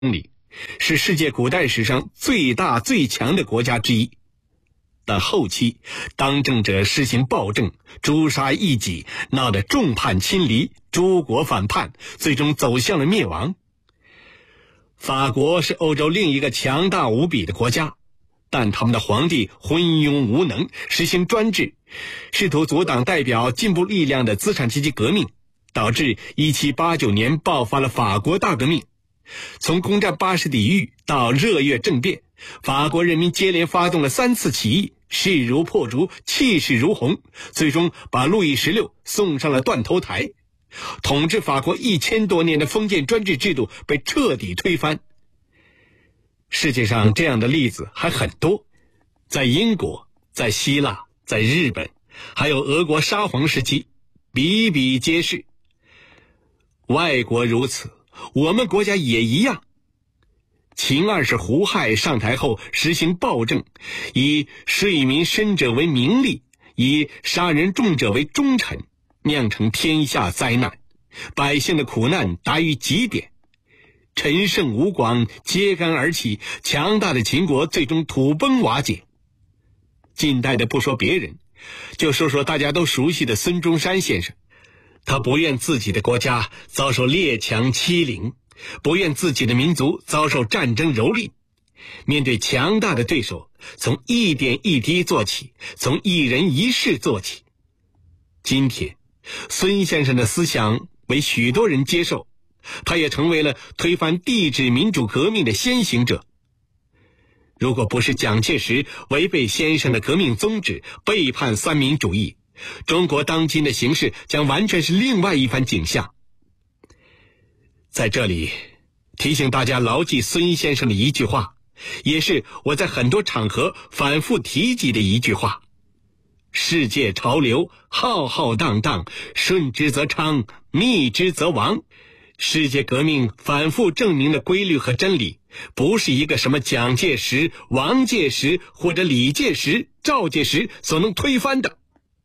里，是世界古代史上最大最强的国家之一。但后期当政者实行暴政，诛杀异己，闹得众叛亲离，诸国反叛，最终走向了灭亡。法国是欧洲另一个强大无比的国家，但他们的皇帝昏庸无能，实行专制，试图阻挡代表进步力量的资产阶级革命，导致1789年爆发了法国大革命。从攻占巴士底狱到热月政变，法国人民接连发动了3次起义，势如破竹，气势如虹，最终把路易16送上了断头台。统治法国1000多年的封建专制制度被彻底推翻。世界上这样的例子还很多，在英国，在希腊，在日本，还有俄国沙皇时期，比比皆是。外国如此，我们国家也一样。秦二世胡亥上台后实行暴政，以睡民深者为名利，以杀人重者为忠臣，酿成天下灾难，百姓的苦难达于极点。陈胜吴广揭竿而起，强大的秦国最终土崩瓦解。近代的不说别人，就说说大家都熟悉的孙中山先生，他不愿自己的国家遭受列强欺凌，不愿自己的民族遭受战争蹂躏。面对强大的对手，从一点一滴做起，从一人一事做起。今天孙先生的思想为许多人接受，他也成为了推翻帝制民主革命的先行者。如果不是蒋介石违背先生的革命宗旨，背叛三民主义，中国当今的形势将完全是另外一番景象。在这里提醒大家牢记孙先生的一句话，也是我在很多场合反复提及的一句话：世界潮流浩浩荡荡，顺之则昌，逆之则亡。世界革命反复证明的规律和真理，不是一个什么蒋介石、王介石或者李介石、赵介石所能推翻的。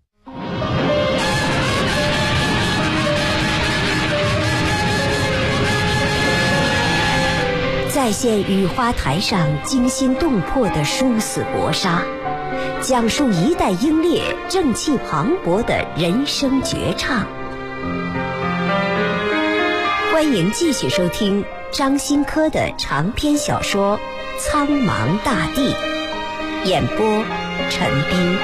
再现雨花台上惊心动魄的殊死搏杀，讲述一代英烈正气磅礴的人生绝唱。欢迎继续收听张新科的长篇小说《苍茫大地》，演播陈斌。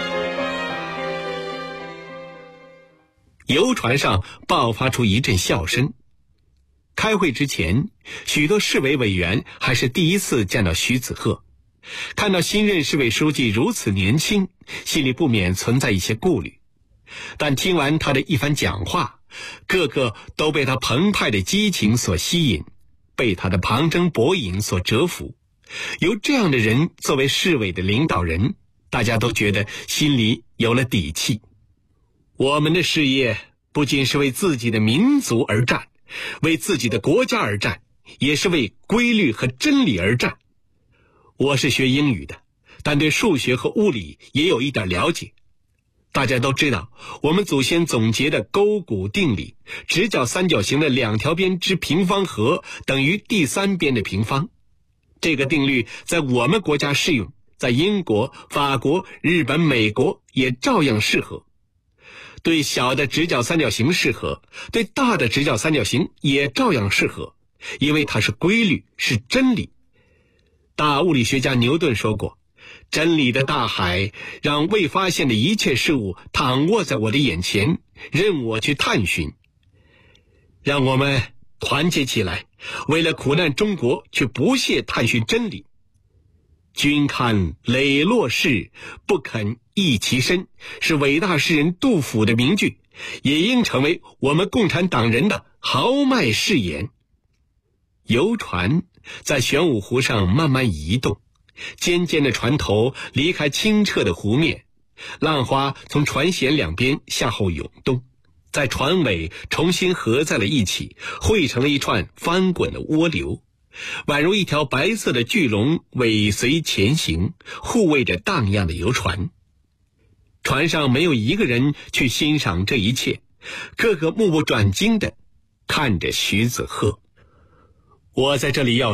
游船上爆发出一阵笑声。开会之前，许多市委委员还是第一次见到徐子鹤，看到新任市委书记如此年轻，心里不免存在一些顾虑。但听完他的一番讲话，个个都被他澎湃的激情所吸引，被他的旁征博引所折服。由这样的人作为市委的领导人，大家都觉得心里有了底气。我们的事业不仅是为自己的民族而战，为自己的国家而战，也是为规律和真理而战。我是学英语的，但对数学和物理也有一点了解。大家都知道，我们祖先总结的勾股定理，直角三角形的2条边之平方和等于第3边的平方。这个定律在我们国家适用，在英国、法国、日本、美国也照样适合。对小的直角三角形适合，对大的直角三角形也照样适合，因为它是规律，是真理。大物理学家牛顿说过，真理的大海让未发现的一切事物躺卧在我的眼前，任我去探寻。让我们团结起来，为了苦难中国去不懈探寻真理。君看磊落事，不肯益其身，是伟大诗人杜甫的名句，也应成为我们共产党人的豪迈誓言。游船在玄武湖上慢慢移动，尖尖的船头离开清澈的湖面，浪花从船舷两边向后涌动，在船尾重新合在了一起，汇成了一串翻滚的涡流，宛如一条白色的巨龙尾随前行，护卫着荡漾的游船。船上没有一个人去欣赏这一切，个个目不转睛地看着徐子鹤。 我在这里要